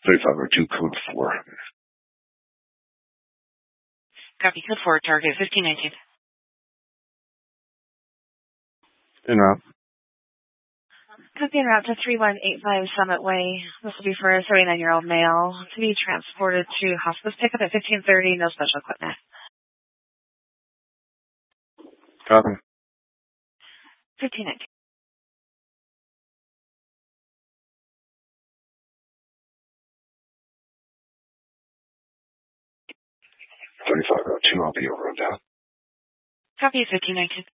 3502, code 4. Copy, code 4, target 1519. En route. Copy en route to 3185 Summit Way. This will be for a 39-year-old male to be transported to hospice pickup at 1530, no special equipment. Copy. 1519. 3502, I'll be over on down. Copy, 1519.